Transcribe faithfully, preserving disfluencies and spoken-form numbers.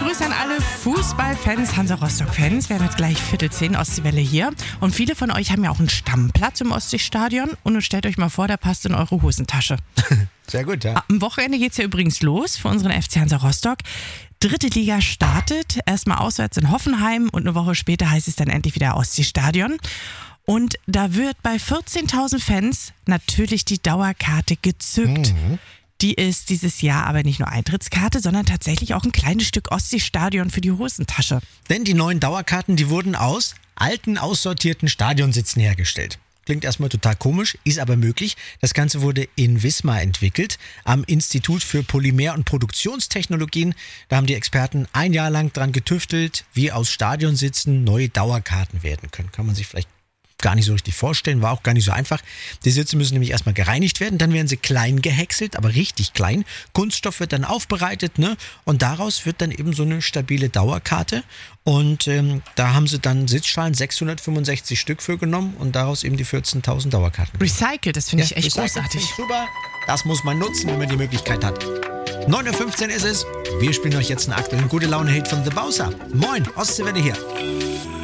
Grüße an alle Fußballfans, Hansa Rostock-Fans. Wir haben jetzt gleich Viertel zehn, Ostseewelle hier. Und viele von euch haben ja auch einen Stammplatz im Ostseestadion. Und nun stellt euch mal vor, der passt in eure Hosentasche. Sehr gut, ja. Am Wochenende geht es ja übrigens los für unseren F C Hansa Rostock. Dritte Liga startet, erstmal auswärts in Hoffenheim und eine Woche später heißt es dann endlich wieder Ostseestadion. Und da wird bei vierzehntausend Fans natürlich die Dauerkarte gezückt. Mhm. Die ist dieses Jahr aber nicht nur Eintrittskarte, sondern tatsächlich auch ein kleines Stück Ostseestadion für die Hosentasche. Denn die neuen Dauerkarten, die wurden aus alten, aussortierten Stadionsitzen hergestellt. Klingt erstmal total komisch, ist aber möglich. Das Ganze wurde in Wismar entwickelt, am Institut für Polymer- und Produktionstechnologien. Da haben die Experten ein Jahr lang dran getüftelt, wie aus Stadionsitzen neue Dauerkarten werden können. Kann man sich vielleicht gar nicht so richtig vorstellen, war auch gar nicht so einfach. Die Sitze müssen nämlich erstmal gereinigt werden, dann werden sie klein gehäckselt, aber richtig klein. Kunststoff wird dann aufbereitet, ne? Und daraus wird dann eben so eine stabile Dauerkarte. Und ähm, da haben sie dann Sitzschalen, sechshundertfünfundsechzig Stück für genommen und daraus eben die vierzehntausend Dauerkarten. Recycelt, das finde ja, ich echt großartig. Super, das muss man nutzen, wenn man die Möglichkeit hat. neun Uhr fünfzehn ist es. Wir spielen euch jetzt einen aktuellen Gute-Laune-Hit von The Bowser. Moin, Ostseewelle hier.